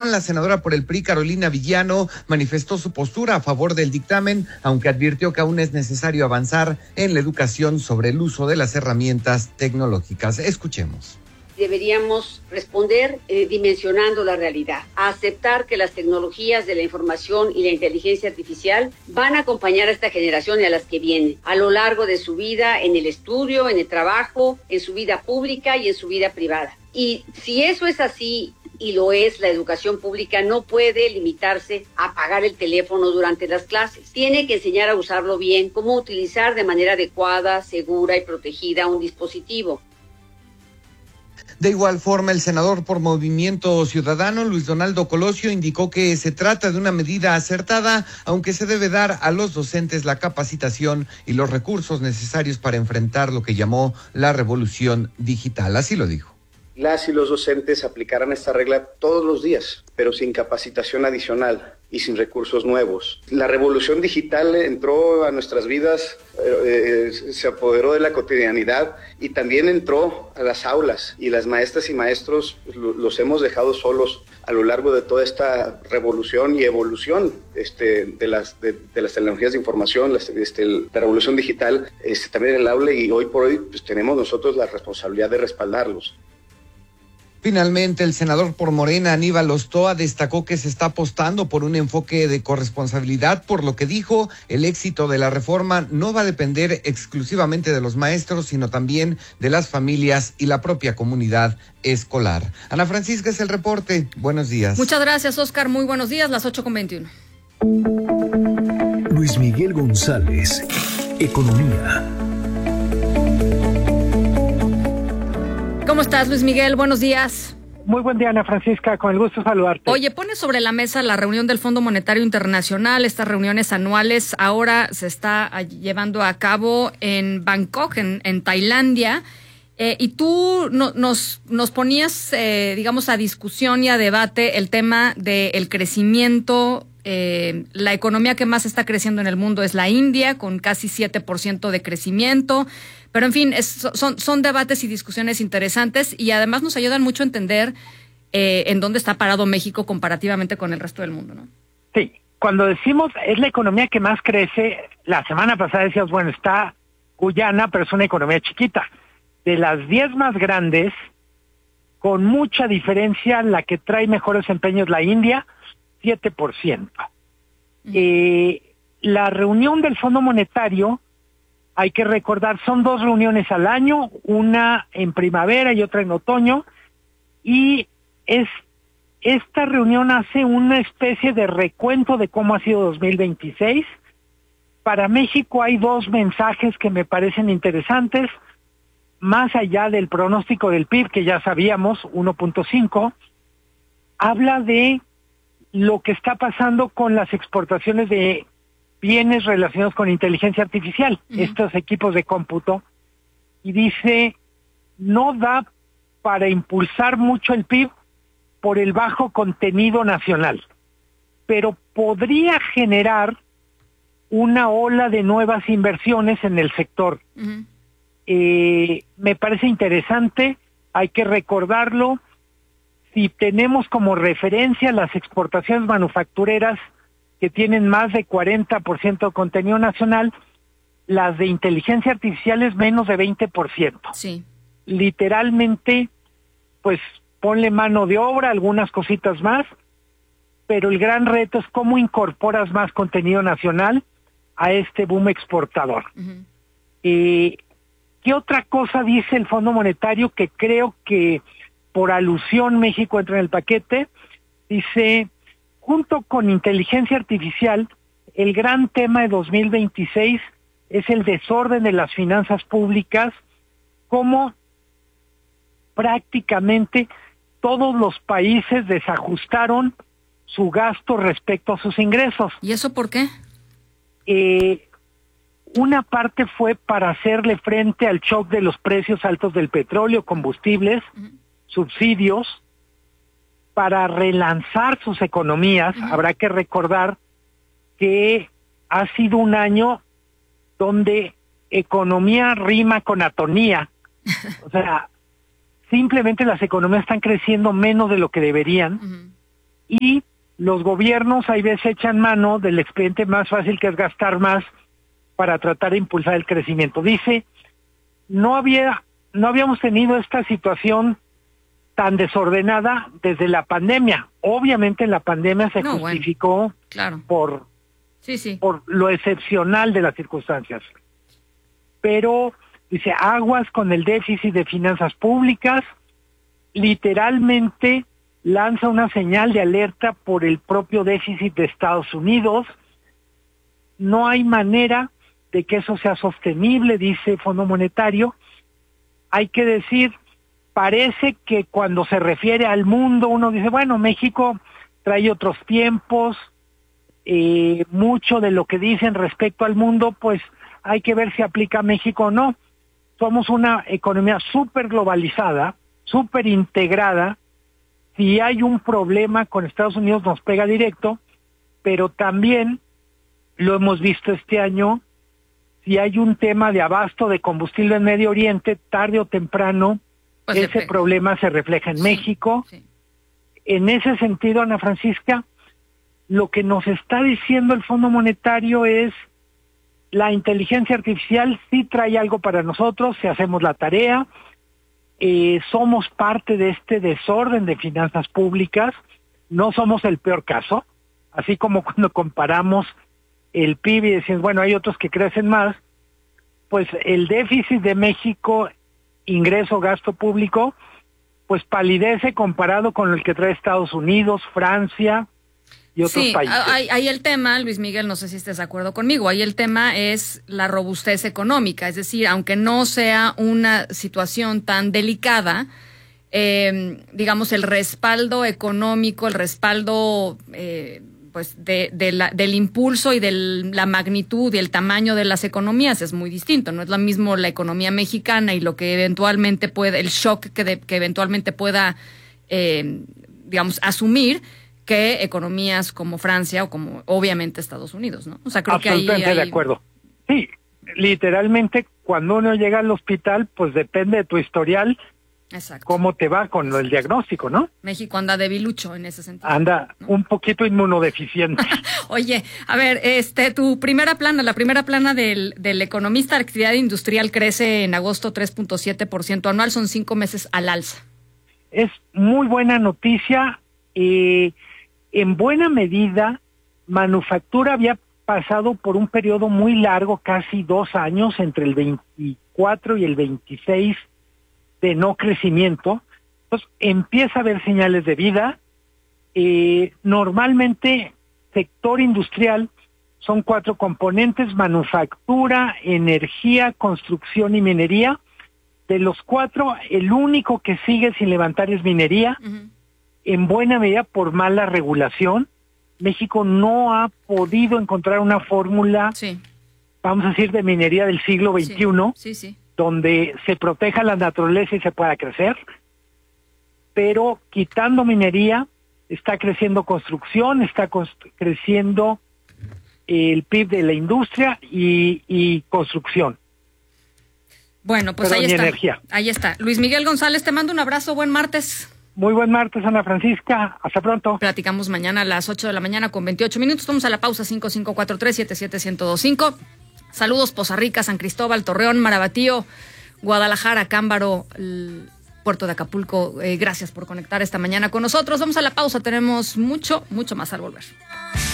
Sheinbaum, la senadora por el PRI, Carolina Villano, manifestó su postura a favor del dictamen, aunque advirtió que aún es necesario avanzar en la educación sobre el uso de las herramientas tecnológicas. Escuchemos. Deberíamos responder dimensionando la realidad, a aceptar que las tecnologías de la información y la inteligencia artificial van a acompañar a esta generación y a las que vienen a lo largo de su vida, en el estudio, en el trabajo, en su vida pública y en su vida privada. Y si eso es así, y lo es, la educación pública no puede limitarse a apagar el teléfono durante las clases. Tiene que enseñar a usarlo bien, cómo utilizar de manera adecuada, segura y protegida un dispositivo. De igual forma, el senador por Movimiento Ciudadano, Luis Donaldo Colosio, indicó que se trata de una medida acertada, aunque se debe dar a los docentes la capacitación y los recursos necesarios para enfrentar lo que llamó la revolución digital. Así lo dijo. Las y los docentes aplicarán esta regla todos los días, pero sin capacitación adicional y sin recursos nuevos. La revolución digital entró a nuestras vidas, se apoderó de la cotidianidad y también entró a las aulas, y las maestras y maestros los hemos dejado solos a lo largo de toda esta revolución y evolución de las tecnologías de información, la revolución digital, también en el aula, y hoy por hoy pues, tenemos nosotros la responsabilidad de respaldarlos. Finalmente, el senador por Morena, Aníbal Ostoa, destacó que se está apostando por un enfoque de corresponsabilidad, por lo que dijo, el éxito de la reforma no va a depender exclusivamente de los maestros, sino también de las familias y la propia comunidad escolar. Ana Francisca, es el reporte. Buenos días. Muchas gracias, Oscar. Muy buenos días, las 8:21. Luis Miguel González, Economía. ¿Cómo estás, Luis Miguel? Buenos días. Muy buen día, Ana Francisca, con el gusto de saludarte. Oye, pone sobre la mesa la reunión del Fondo Monetario Internacional, estas reuniones anuales. Ahora se está llevando a cabo en Bangkok, en Tailandia, y tú nos ponías, digamos, a discusión y a debate el tema del crecimiento. La economía que más está creciendo en el mundo es la India, con casi 7% de crecimiento. Pero en fin, son debates y discusiones interesantes, y además nos ayudan mucho a entender en dónde está parado México comparativamente con el resto del mundo, ¿no? Sí, cuando decimos es la economía que más crece, la semana pasada decíamos, bueno, está Guyana, pero es una economía chiquita. De las 10 más grandes, con mucha diferencia, la que trae mejor desempeño es la India, 7%. La reunión del Fondo Monetario, hay que recordar, son 2 reuniones al año, una en primavera y otra en otoño, y esta reunión hace una especie de recuento de cómo ha sido 2026. Para México hay 2 mensajes que me parecen interesantes, más allá del pronóstico del PIB, que ya sabíamos, 1.5, habla de lo que está pasando con las exportaciones de bienes relacionados con inteligencia artificial, estos equipos de cómputo, y dice, no da para impulsar mucho el PIB por el bajo contenido nacional, pero podría generar una ola de nuevas inversiones en el sector. Me parece interesante, hay que recordarlo. Si tenemos como referencia las exportaciones manufactureras que tienen más de 40% de contenido nacional, las de inteligencia artificial es menos de 20%. Sí. Literalmente, pues ponle mano de obra, algunas cositas más, pero el gran reto es cómo incorporas más contenido nacional a este boom exportador. ¿Qué otra cosa dice el Fondo Monetario que creo que por alusión México entra en el paquete? Dice, junto con inteligencia artificial, el gran tema de 2026 es el desorden de las finanzas públicas, como prácticamente todos los países desajustaron su gasto respecto a sus ingresos. ¿Y eso por qué? Una parte fue para hacerle frente al shock de los precios altos del petróleo, combustibles, subsidios, para relanzar sus economías. Habrá que recordar que ha sido un año donde economía rima con atonía. O sea, simplemente las economías están creciendo menos de lo que deberían. y los gobiernos hay veces echan mano del expediente más fácil, que es gastar más para tratar de impulsar el crecimiento. Dice, no habíamos tenido esta situación tan desordenada desde la pandemia. Obviamente la pandemia se justificó claro. por lo excepcional de las circunstancias. Pero, dice, aguas con el déficit de finanzas públicas, literalmente lanza una señal de alerta por el propio déficit de Estados Unidos. No hay manera de que eso sea sostenible, dice el Fondo Monetario. Hay que decir, parece que cuando se refiere al mundo, uno dice, bueno, México trae otros tiempos, mucho de lo que dicen respecto al mundo, pues hay que ver si aplica a México o no. Somos una economía súper globalizada, súper integrada. Si hay un problema con Estados Unidos nos pega directo, pero también lo hemos visto este año, si hay un tema de abasto de combustible en Medio Oriente, tarde o temprano, pues ese problema se refleja en México. Sí. En ese sentido, Ana Francisca, lo que nos está diciendo el Fondo Monetario es, la inteligencia artificial sí trae algo para nosotros si hacemos la tarea. Somos parte de este desorden de finanzas públicas, no somos el peor caso, así como cuando comparamos el PIB y decimos, bueno, hay otros que crecen más, pues el déficit de México, ingreso-gasto público, pues palidece comparado con el que trae Estados Unidos, Francia y otros países. Ahí el tema, Luis Miguel, no sé si estés de acuerdo conmigo, ahí el tema es la robustez económica, es decir, aunque no sea una situación tan delicada, digamos, el respaldo económico, el respaldo pues del impulso y de la magnitud y el tamaño de las economías es muy distinto. No es lo mismo la economía mexicana y lo que eventualmente puede, el shock que eventualmente pueda, digamos, asumir, que economías como Francia o como obviamente Estados Unidos, ¿no? O sea, creo que ahí de acuerdo. Sí, literalmente cuando uno llega al hospital, pues depende de tu historial. Exacto. ¿Cómo te va con el diagnóstico, no? México anda debilucho en ese sentido. Anda, ¿no? Un poquito inmunodeficiente. Oye, a ver, tu primera plana, la primera plana del economista, la actividad industrial crece en agosto 3.7% anual, son 5 meses al alza. Es muy buena noticia. En buena medida, manufactura había pasado por un periodo muy largo, casi 2 años, entre el 24 y el 26, de no crecimiento. Entonces empieza a haber señales de vida. Normalmente sector industrial son 4 componentes: manufactura, energía, construcción y minería. De los 4, el único que sigue sin levantar es minería. Uh-huh. En buena medida por mala regulación. México no ha podido encontrar una fórmula, vamos a decir, de minería del siglo XXI, donde se proteja la naturaleza y se pueda crecer. Pero quitando minería, está creciendo construcción, está creciendo el PIB de la industria y construcción. Bueno, pues ahí está. Energía. Ahí está. Luis Miguel González, te mando un abrazo. Buen martes. Muy buen martes, Ana Francisca. Hasta pronto. Platicamos mañana a las 8 de la mañana con 28 minutos. Vamos a la pausa. 5543-77125. Saludos, Poza Rica, San Cristóbal, Torreón, Marabatío, Guadalajara, Cámbaro, Puerto de Acapulco. Gracias por conectar esta mañana con nosotros. Vamos a la pausa. Tenemos mucho más al volver.